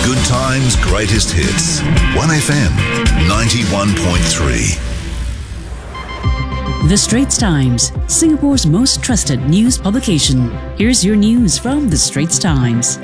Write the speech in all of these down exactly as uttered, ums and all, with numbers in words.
Good times, greatest hits. one F M, ninety-one point three. The Straits Times, Singapore's most trusted news publication. Here's your news from The Straits Times.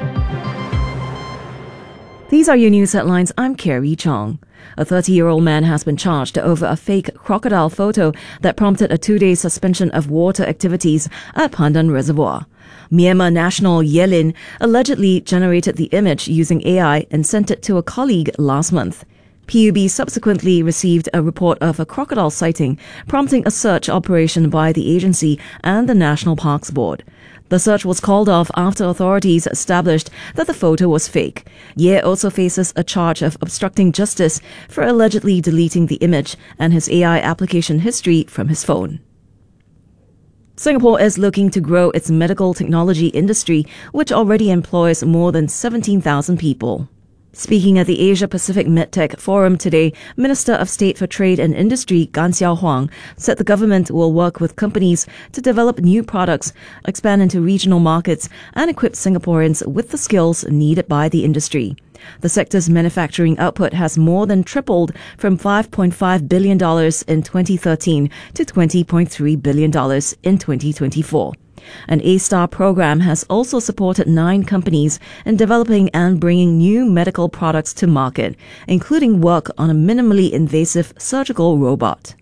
These are your news headlines. I'm Carrie Chong. A thirty-year-old man has been charged over a fake crocodile photo that prompted a two-day suspension of water activities at Pandan Reservoir. Myanmar national Yelin allegedly generated the image using A I and sent it to a colleague last month. P U B subsequently received a report of a crocodile sighting, prompting a search operation by the agency and the National Parks Board. The search was called off after authorities established that the photo was fake. Ye also faces a charge of obstructing justice for allegedly deleting the image and his A I application history from his phone. Singapore is looking to grow its medical technology industry, which already employs more than seventeen thousand people. Speaking at the Asia-Pacific MedTech Forum today, Minister of State for Trade and Industry Gan Xiao Huang said the government will work with companies to develop new products, expand into regional markets, and equip Singaporeans with the skills needed by the industry. The sector's manufacturing output has more than tripled from five point five billion dollars in twenty thirteen to twenty point three billion dollars in twenty twenty-four. An A-STAR program has also supported nine companies in developing and bringing new medical products to market, including work on a minimally invasive surgical robot.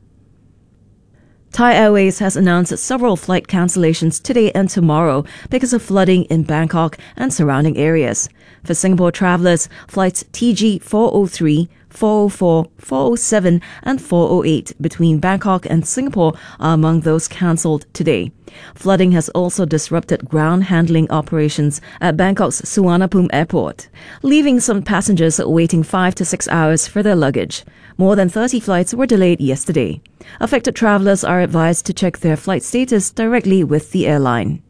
Thai Airways has announced several flight cancellations today and tomorrow because of flooding in Bangkok and surrounding areas. For Singapore travellers, flights T G four oh three, four oh four, four oh seven and four oh eight between Bangkok and Singapore are among those cancelled today. Flooding has also disrupted ground handling operations at Bangkok's Suvarnabhumi Airport, leaving some passengers waiting five to six hours for their luggage. More than thirty flights were delayed yesterday. Affected travellers are advised to check their flight status directly with the airline.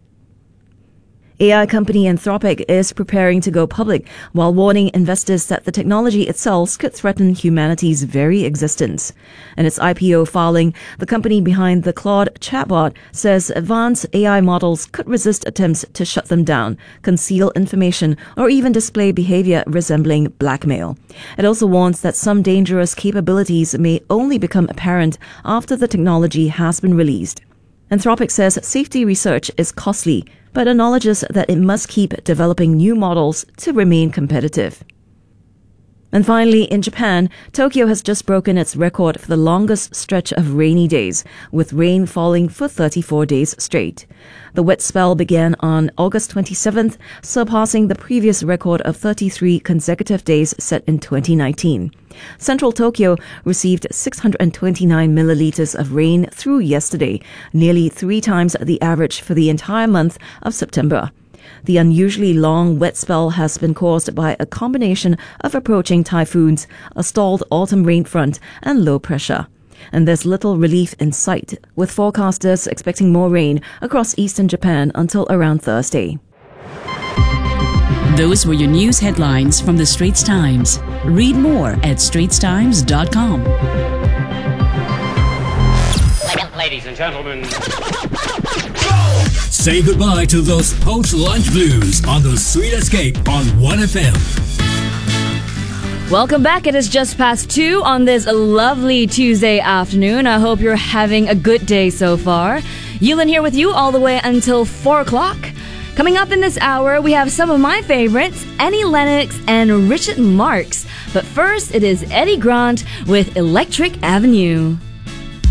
A I company Anthropic is preparing to go public while warning investors that the technology itself could threaten humanity's very existence. In its I P O filing, the company behind the Claude chatbot says advanced A I models could resist attempts to shut them down, conceal information, or even display behavior resembling blackmail. It also warns that some dangerous capabilities may only become apparent after the technology has been released. Anthropic says safety research is costly, but acknowledges that it must keep developing new models to remain competitive. And finally, in Japan, Tokyo has just broken its record for the longest stretch of rainy days, with rain falling for thirty-four days straight. The wet spell began on August twenty-seventh, surpassing the previous record of thirty-three consecutive days set in twenty nineteen. Central Tokyo received six hundred twenty-nine milliliters of rain through yesterday, nearly three times the average for the entire month of September. The unusually long wet spell has been caused by a combination of approaching typhoons, a stalled autumn rain front, and low pressure. And there's little relief in sight, with forecasters expecting more rain across eastern Japan until around Thursday. Those were your news headlines from The Straits Times. Read more at straits times dot com. Ladies and gentlemen, say goodbye to those post-lunch blues on the Sweet Escape on one F M. Welcome back. It is just past two on this lovely Tuesday afternoon. I hope you're having a good day so far. Yulin here with you all the way until four o'clock. Coming up in this hour, we have some of my favorites, Annie Lennox and Richard Marx. But first, it is Eddie Grant with Electric Avenue.